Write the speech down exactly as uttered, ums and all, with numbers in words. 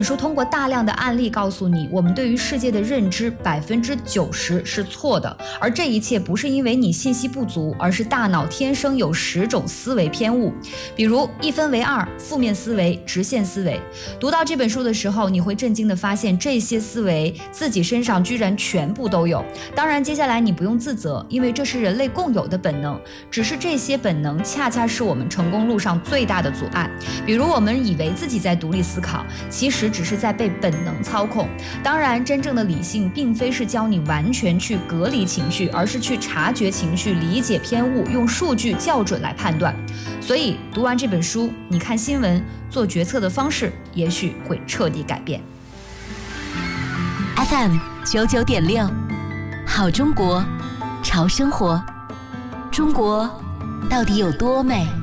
书通过大量的案例告诉你，我们对于世界的认知百分之九十是错的，而这一切不是因为你信息不足，而是大脑天生有十种思维偏误，比如一分为二、负面思维、直线思维。读到这本书的时候，你会震惊地发现，这些思维自己身上居然全部都有。当然，接下来你不用自责，因为这是人类共有的本能，只是这些本能恰恰是我们成功路上最大的阻碍。比如我们以为自己在独立思考，其实只是在被本能操控。当然，真正的理性并非是教你完全去隔离情绪，而是去察觉情绪，理解偏误，用数据校准来判断。所以读完这本书，你看新闻做决策的方式也许会彻底改变。 F M 九九点六，好中国，潮生活。中国到底有多美？